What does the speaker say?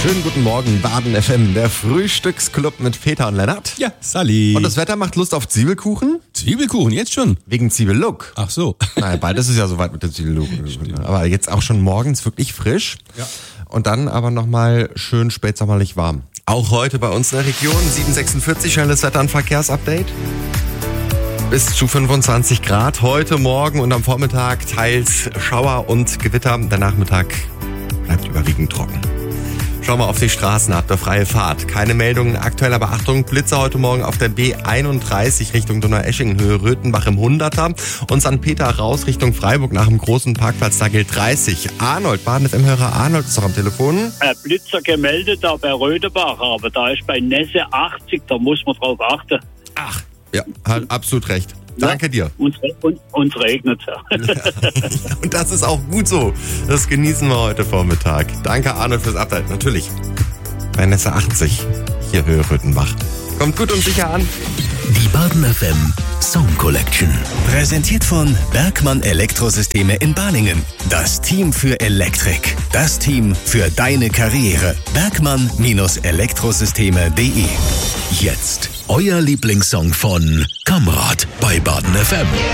Schönen guten Morgen, Baden FM, der Frühstücksclub mit Peter und Lennart. Ja, Sally. Und das Wetter macht Lust auf Zwiebelkuchen? Zwiebelkuchen, jetzt schon? Wegen Zwiebellook. Ach so. Naja, bald ist es ja soweit mit dem Zwiebellook. Aber jetzt auch schon morgens wirklich frisch. Ja. Und dann aber nochmal schön spätsommerlich warm. Auch heute bei uns in der Region 7:46, schnelles Wetter- und Verkehrsupdate. Bis zu 25 Grad heute Morgen und am Vormittag teils Schauer und Gewitter. Der Nachmittag bleibt überwiegend trocken. Schauen wir auf die Straßen, habt ihr freie Fahrt. Keine Meldungen aktueller Beachtung. Blitzer heute Morgen auf der B31 Richtung Donaueschingen, Höhe Röthenbach im 100er. Und St. Peter raus Richtung Freiburg nach dem großen Parkplatz, da gilt 30. Arnold, Baden FM-Hörer Arnold ist doch am Telefon. Blitzer gemeldet da bei Röthenbach, aber da ist bei Nässe 80, da muss man drauf achten. Ach, ja, hat absolut recht. Danke dir. Uns regnet es. Und das ist auch gut so. Das genießen wir heute Vormittag. Danke Arnold fürs Update. Natürlich. Bei Nässe 80, hier Höhe Röthenbach. Kommt gut und sicher an. Die Baden FM Song Collection. Präsentiert von Bergmann Elektrosysteme in Balingen. Das Team für Elektrik. Das Team für deine Karriere. Bergmann-Elektrosysteme.de. Jetzt euer Lieblingssong von Kamrat bei Baden FM.